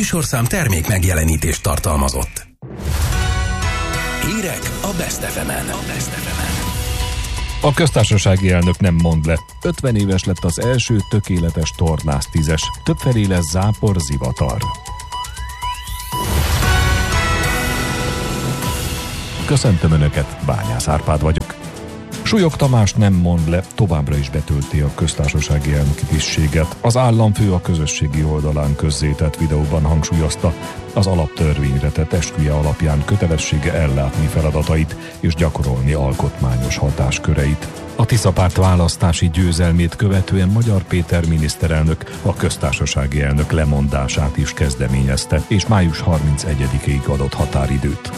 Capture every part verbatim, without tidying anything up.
műsorszám termék megjelenítést tartalmazott. Hírek a Best ef emen. A Best ef emen. A köztársasági elnök nem mond le. ötven éves lett az első tökéletes tornász tízes. Többfelé lesz zápor, zivatar. Köszöntöm Önöket, Bányász Árpád vagyok. Súlyog Tamás nem mond le, továbbra is betölti a köztársasági elnöki tisztséget. Az államfő a közösségi oldalán közzétett videóban hangsúlyozta, az alaptörvényre tett esküje alapján kötelessége ellátni feladatait és gyakorolni alkotmányos hatásköreit. A Tisza párt választási győzelmét követően Magyar Péter miniszterelnök a köztársasági elnök lemondását is kezdeményezte, és május harmincegyedikéig adott határidőt.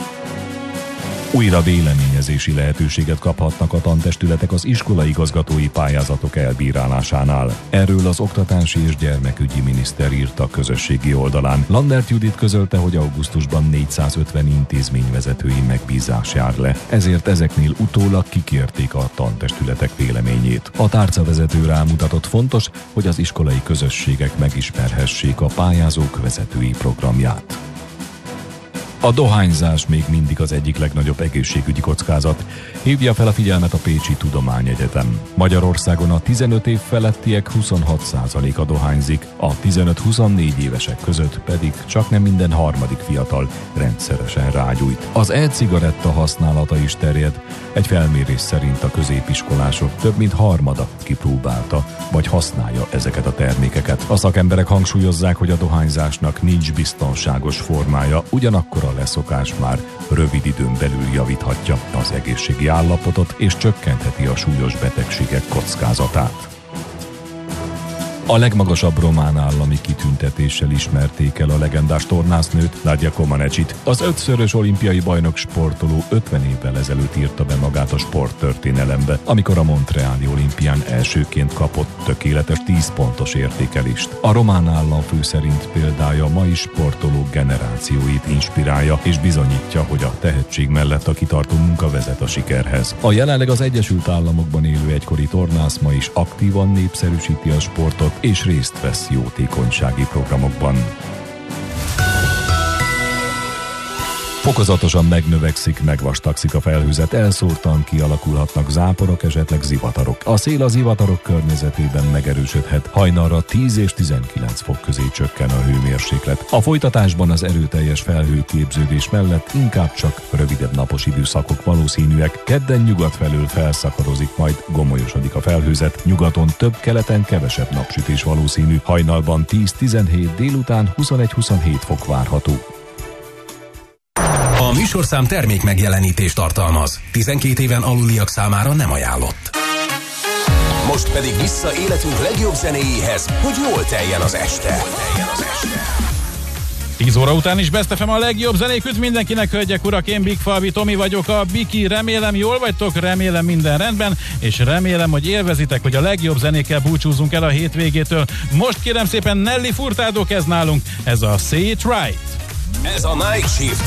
Újra véleményezési lehetőséget kaphatnak a tantestületek az iskolaigazgatói pályázatok elbírálásánál. Erről az oktatási és gyermekügyi miniszter írt a közösségi oldalán. Landert Judit közölte, hogy augusztusban négyszázötven intézményvezetői megbízás jár le. Ezért ezeknél utólag kikérték a tantestületek véleményét. A tárcavezető rámutatott, fontos, hogy az iskolai közösségek megismerhessék a pályázók vezetői programját. A dohányzás még mindig az egyik legnagyobb egészségügyi kockázat. Hívja fel a figyelmet a Pécsi Tudományegyetem. Magyarországon a tizenöt év felettiek huszonhat százaléka dohányzik, a tizenöt-huszonnégy évesek között pedig csaknem minden harmadik fiatal rendszeresen rágyújt. Az e-cigaretta használata is terjed. Egy felmérés szerint a középiskolások több mint harmada kipróbálta vagy használja ezeket a termékeket. A szakemberek hangsúlyozzák, hogy a dohányzásnak nincs biztonságos formája, ugyanakkor a leszokás már rövid időn belül javíthatja az egészségi állapotot és csökkentheti a súlyos betegségek kockázatát. A legmagasabb román állami kitüntetéssel ismerték el a legendás tornásznőt, Nadia Comanecsit. Az ötszörös olimpiai bajnok sportoló ötven évvel ezelőtt írta be magát a sporttörténelembe, amikor a montreali olimpián elsőként kapott tökéletes tíz pontos értékelést. A román államfő szerint példája a mai sportolók generációit inspirálja, és bizonyítja, hogy a tehetség mellett a kitartó munka vezet a sikerhez. A jelenleg az Egyesült Államokban élő egykori tornász ma is aktívan népszerűsíti a sportot, és részt vesz jótékonysági programokban. Fokozatosan megnövekszik, megvastagszik a felhőzet, elszórtan kialakulhatnak záporok, esetleg zivatarok. A szél a zivatarok környezetében megerősödhet, hajnalra tíz és tizenkilenc fok közé csökken a hőmérséklet. A folytatásban az erőteljes felhőképződés mellett inkább csak rövidebb napos időszakok valószínűek. Kedden nyugat felől felszakarozik, majd gomolyosodik a felhőzet, nyugaton több, keleten kevesebb napsütés valószínű, hajnalban tíz-tizenhét, délután huszonegy-huszonhét fok várható. A műsorszám termék megjelenítést tartalmaz. tizenkét éven aluliak számára nem ajánlott. Most pedig vissza életünk legjobb zenéjéhez, hogy jól teljen az este. tíz óra után is Best ef em a legjobb zenék üt mindenkinek, hölgyek, urak, én Big Falvi Tomi vagyok, a Biki, remélem jól vagytok, remélem minden rendben, és remélem, hogy élvezitek, hogy a legjobb zenékkel búcsúzunk el a hétvégétől. Most kérem szépen Nelly Furtado kezd nálunk, ez a Say It Right. Ez a Night Shift